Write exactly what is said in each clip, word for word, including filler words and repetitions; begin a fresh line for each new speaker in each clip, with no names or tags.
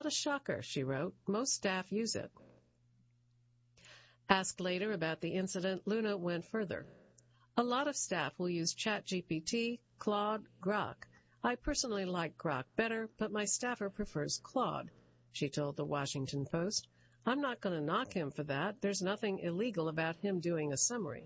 a shocker, she wrote. Most staff use it. Asked later about the incident, Luna went further. A lot of staff will use ChatGPT, Claude, Grok. I personally like Grok better, but my staffer prefers Claude, she told the Washington Post. I'm not going to knock him for that. There's nothing illegal about him doing a summary.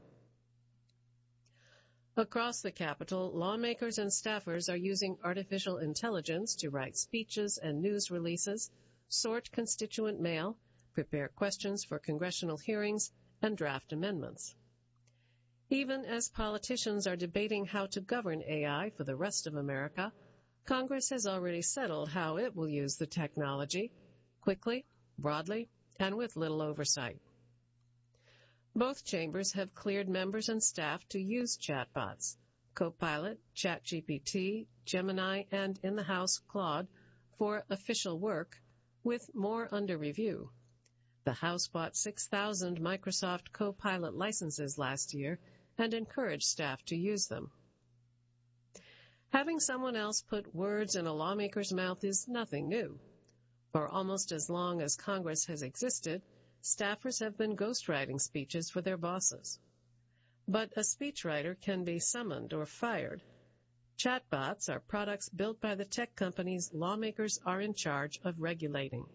Across the Capitol, lawmakers and staffers are using artificial intelligence to write speeches and news releases, sort constituent mail, prepare questions for congressional hearings, and draft amendments. Even as politicians are debating how to govern A I for the rest of America, Congress has already settled how it will use the technology, quickly, broadly, and with little oversight. Both chambers have cleared members and staff to use chatbots, Copilot, ChatGPT, Gemini, and in the House, Claude, for official work, with more under review. The House bought six thousand Microsoft Copilot licenses last year and encouraged staff to use them. Having someone else put words in a lawmaker's mouth is nothing new. For almost as long as Congress has existed, staffers have been ghostwriting speeches for their bosses. But a speechwriter can be summoned or fired. Chatbots are products built by the tech companies lawmakers are in charge of regulating.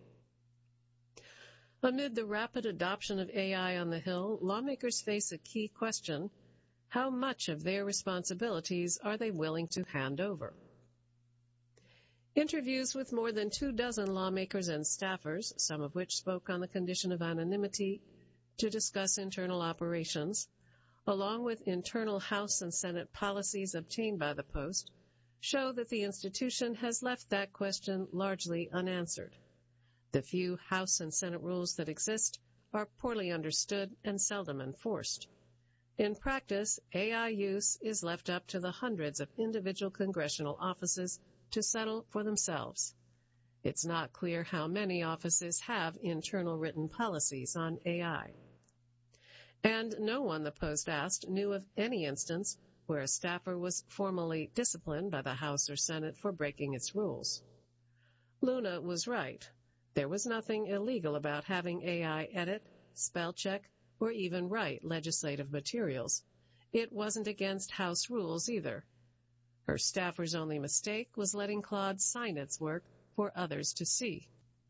Amid the rapid adoption of A I on the Hill, lawmakers face a key question: how much of their responsibilities are they willing to hand over? Interviews with more than two dozen lawmakers and staffers, some of which spoke on the condition of anonymity to discuss internal operations, along with internal House and Senate policies obtained by the Post, show that the institution has left that question largely unanswered. The few House and Senate rules that exist are poorly understood and seldom enforced. In practice, A I use is left up to the hundreds of individual congressional offices to settle for themselves. It's not clear how many offices have internal written policies on A I. And no one, the Post asked, knew of any instance where a staffer was formally disciplined by the House or Senate for breaking its rules. Luna was right. There was nothing illegal about having A I edit, spell check, or even write legislative materials. It wasn't against House rules either. Her staffer's only mistake was letting Claude sign its work for others to see.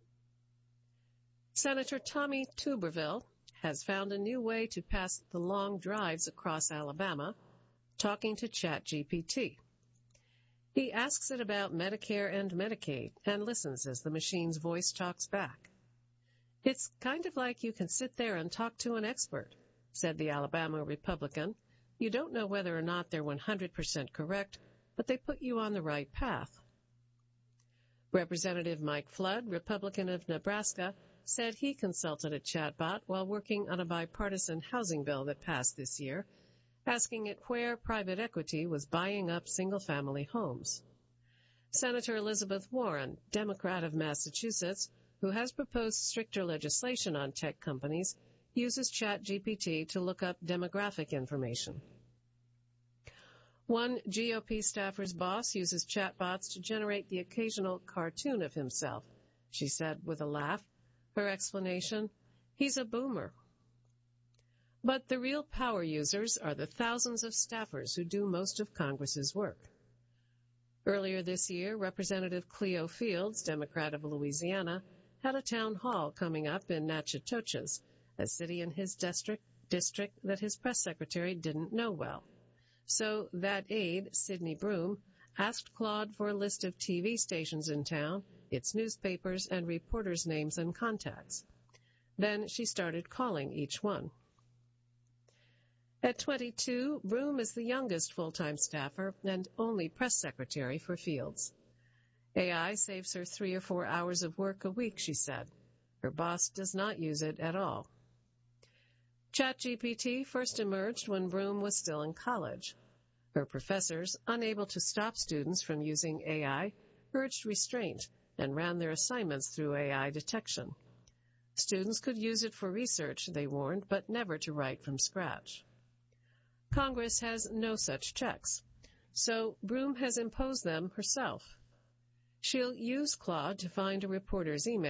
Senator Tommy Tuberville has found a new way to pass the long drives across Alabama, talking to ChatGPT. He asks it about Medicare and Medicaid and listens as the machine's voice talks back. It's kind of like you can sit there and talk to an expert, said the Alabama Republican. You don't know whether or not they're one hundred percent correct, but they put you on the right path. Representative Mike Flood, Republican of Nebraska, said he consulted a chatbot while working on a bipartisan housing bill that passed this year, asking it where private equity was buying up single-family homes. Senator Elizabeth Warren, Democrat of Massachusetts, who has proposed stricter legislation on tech companies, uses ChatGPT to look up demographic information. One G O P staffer's boss uses chatbots to generate the occasional cartoon of himself, she said with a laugh. Her explanation, he's a boomer. But the real power users are the thousands of staffers who do most of Congress's work. Earlier this year, Representative Cleo Fields, Democrat of Louisiana, had a town hall coming up in Natchitoches, a city in his district, district that his press secretary didn't know well. So that aide, Sidney Broom, asked Claude for a list of T V stations in town, its newspapers, and reporters' names and contacts. Then she started calling each one. At twenty-two, Broom is the youngest full-time staffer and only press secretary for Fields. A I saves her three or four hours of work a week, she said. Her boss does not use it at all. ChatGPT first emerged when Broom was still in college. Her professors, unable to stop students from using A I, urged restraint and ran their assignments through A I detection. Students could use it for research, they warned, but never to write from scratch. Congress has no such checks, so Broom has imposed them herself. She'll use Claude to find a reporter's email